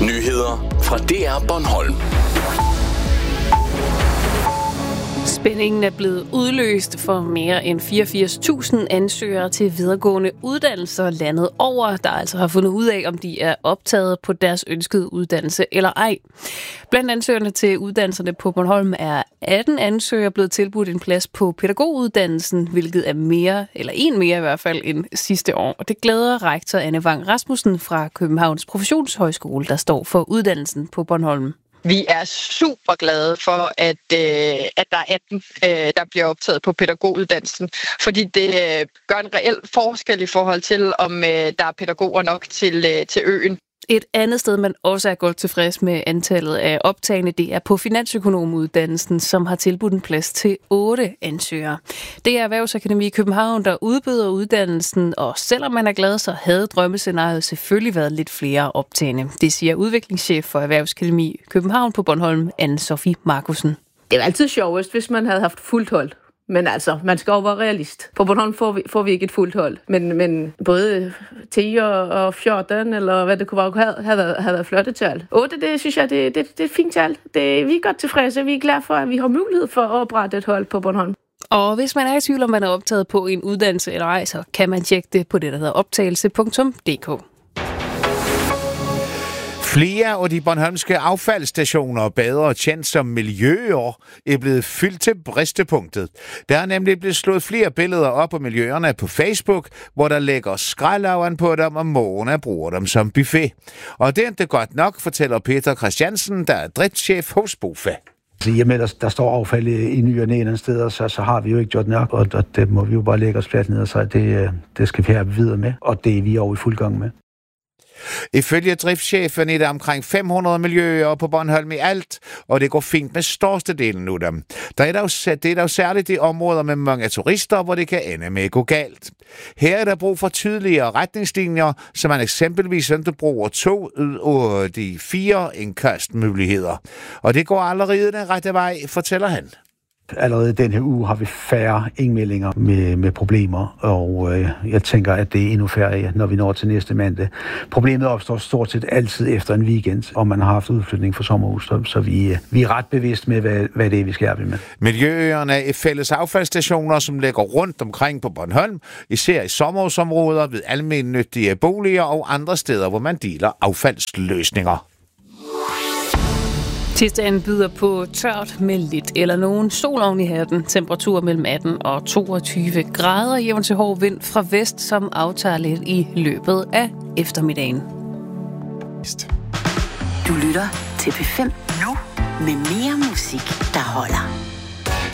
Nyheder fra DR Bornholm. Spændingen er blevet udløst for mere end 84.000 ansøgere til videregående uddannelser landet over, der altså har fundet ud af, om de er optaget på deres ønskede uddannelse eller ej. Blandt ansøgerne til uddannelserne på Bornholm er 18 ansøgere blevet tilbudt en plads på pædagoguddannelsen, hvilket er mere, eller en mere i hvert fald, end sidste år. Og det glæder rektor Anne Vang Rasmussen fra Københavns Professionshøjskole, der står for uddannelsen på Bornholm. Vi er super glade for, at der er 18, der bliver optaget på pædagoguddannelsen, fordi det gør en reel forskel i forhold til, om der er pædagoger nok til øen. Et andet sted, man også er godt tilfreds med antallet af optagende, det er på finansøkonomuddannelsen, som har tilbudt en plads til 8 ansøgere. Det er Erhvervsakademi i København, der udbyder uddannelsen, og selvom man er glad, så havde drømmescenariet selvfølgelig været lidt flere optagende. Det siger udviklingschef for Erhvervsakademi i København på Bornholm, Anne-Sophie Markussen. Det er altid sjovest, hvis man havde haft fuldt hold. Men altså, man skal jo være realist. På Bornholm får vi ikke et fuldt hold. Men både 10 og 14, eller hvad det kunne være, havde været flotte tal. 8, det synes jeg, det er et fint tal. Vi er godt tilfredse. Vi er glade for, at vi har mulighed for at oprette et hold på Bornholm. Og hvis man er i tvivl, om man er optaget på en uddannelse eller ej, så kan man tjekke det på det, der hedder optagelse.dk. Flere af de bornholmske affaldsstationer, bedre kendt som miljøer, er blevet fyldt til bristepunktet. Der er nemlig blevet slået flere billeder op af miljøerne på Facebook, hvor der lægger skraldaveren på dem, og mågerne bruger dem som buffet. Og det er ikke godt nok, fortæller Peter Christiansen, der er driftschef hos BOFA. I og med, der står affald i ny og næ et sted, så har vi jo ikke gjort nok, og det må vi jo bare lægge os fladt ned, og så det skal vi have videre med, og det er vi jo i fuld gang med. Ifølge driftschefen er der omkring 500 miljøer på Bornholm i alt, og det går fint med størstedelen af dem. Det er dog særligt de områder med mange turister, hvor det kan ende med at gå galt. Her er der brug for tydeligere retningslinjer, så man eksempelvis ikke bruger 2 ud af de 4 indkastmuligheder. Og det går allerede den rette vej, fortæller han. Allerede den her uge har vi færre indmeldinger med problemer, og jeg tænker, at det er endnu færre, når vi når til næste mandag. Problemet opstår stort set altid efter en weekend, og man har haft udflytning for sommerhus, så vi er ret bevidst med, hvad det er, vi skal arbejde med. Miljøøerne er fælles affaldsstationer, som ligger rundt omkring på Bornholm, især i sommerhusområder ved almennyttige boliger og andre steder, hvor man deler affaldsløsninger. Tirsdagen byder på tørt med lidt eller nogen sol oven i hatten. Temperatur mellem 18 og 22 grader. Jævn til hård vind fra vest, som aftager lidt i løbet af eftermiddagen. Du lytter til P5 nu med mere musik, der holder.